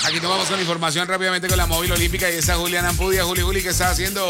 Aquí nos vamos con información rápidamente con la móvil olímpica y está Julián Ampudia. Juli, ¿qué está haciendo?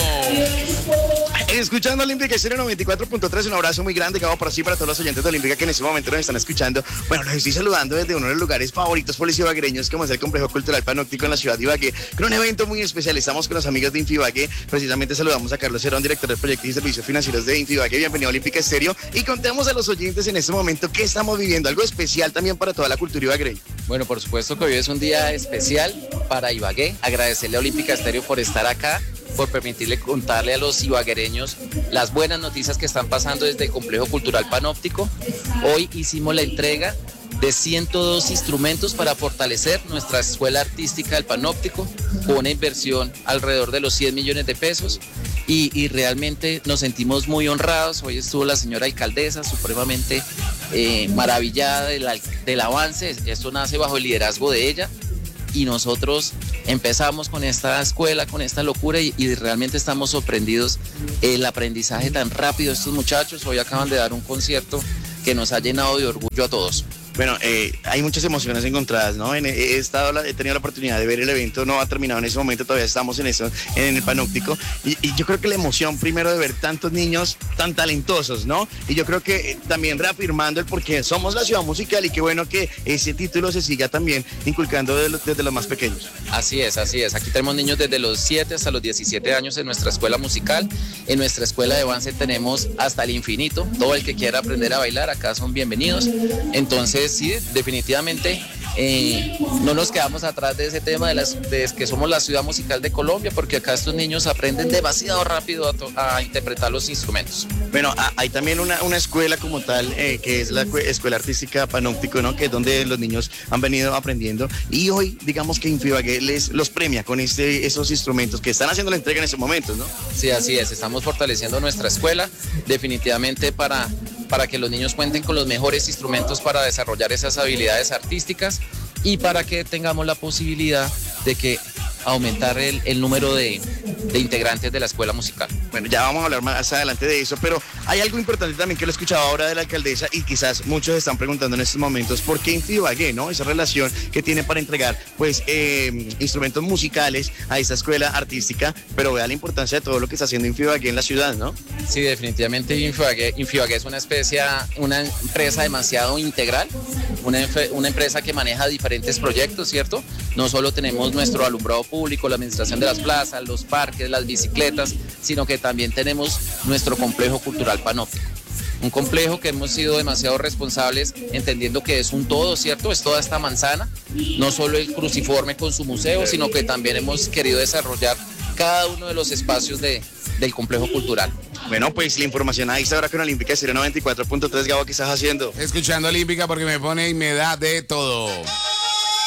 Escuchando Olímpica Estéreo 94.3, un abrazo muy grande, Gabo, para todos los oyentes de Olímpica que en este momento nos están escuchando. Bueno, los estoy saludando desde uno de los lugares favoritos por los ibaguereños, como es el Complejo Cultural Panóptico en la ciudad de Ibagué, con un evento muy especial. Estamos con los amigos de Infibagué. Precisamente saludamos a Carlos Herón, director de Proyectos y Servicios Financieros de Infibagué. Bienvenido a Olímpica Estéreo y contemos a los oyentes en este momento qué estamos viviendo, algo especial también para toda la cultura ibaguereña. Bueno, por supuesto que hoy es un día especial para Ibagué. Agradecerle a Olímpica Estéreo por estar acá, por permitirle contarle a los ibaguereños las buenas noticias que están pasando desde el Complejo Cultural Panóptico. Hoy hicimos la entrega de 102 instrumentos para fortalecer nuestra escuela artística del Panóptico, con una inversión alrededor de los 100 millones de pesos y realmente nos sentimos muy honrados. Hoy estuvo la señora alcaldesa supremamente maravillada del avance. Esto nace bajo el liderazgo de ella y nosotros empezamos con esta escuela, con esta locura y realmente estamos sorprendidos el aprendizaje tan rápido de estos muchachos. Hoy acaban de dar un concierto que nos ha llenado de orgullo a todos. Bueno, hay muchas emociones encontradas, ¿no? He tenido la oportunidad de ver el evento, no ha terminado en ese momento, todavía estamos en eso, en el Panóptico, y yo creo que la emoción primero de ver tantos niños tan talentosos, ¿no? Y yo creo que también reafirmando el porqué somos la ciudad musical y qué bueno que ese título se siga también inculcando desde los más pequeños. Así es. Aquí tenemos niños desde los 7 hasta los 17 años en nuestra escuela musical. En nuestra escuela de avance tenemos hasta el infinito. Todo el que quiera aprender a bailar, acá son bienvenidos. Entonces, sí, definitivamente no nos quedamos atrás de ese tema de que somos la ciudad musical de Colombia, porque acá estos niños aprenden demasiado rápido a interpretar los instrumentos. Bueno, hay también una escuela como tal, que es la Escuela Artística Panóptico, ¿no? Que es donde los niños han venido aprendiendo y hoy, digamos que Infibagué los premia con esos instrumentos que están haciendo la entrega en ese momento, ¿no? Sí, así es, estamos fortaleciendo nuestra escuela definitivamente para que los niños cuenten con los mejores instrumentos para desarrollar esas habilidades artísticas y para que tengamos la posibilidad de que aumentar el número de integrantes de la escuela musical. Bueno, ya vamos a hablar más adelante de eso, pero hay algo importante también que lo he escuchado ahora de la alcaldesa y quizás muchos están preguntando en estos momentos por qué Infibagué, ¿no? Esa relación que tiene para entregar pues instrumentos musicales a esta escuela artística, pero vea la importancia de todo lo que está haciendo Infibagué en la ciudad, ¿no? Sí, definitivamente Infibagué es una empresa demasiado integral, una empresa que maneja diferentes proyectos, ¿cierto? No solo tenemos nuestro alumbrado público, la administración de las plazas, los parques, las bicicletas, sino que también tenemos nuestro complejo cultural Panóptico. Un complejo que hemos sido demasiado responsables, entendiendo que es un todo, ¿cierto? Es toda esta manzana, no solo el cruciforme con su museo, sino que también hemos querido desarrollar cada uno de los espacios del complejo cultural. Bueno, pues la información ahí está ahora con Olímpica Estéreo 94.3, Gabo, ¿qué estás haciendo? Escuchando Olímpica porque me pone y me da de todo.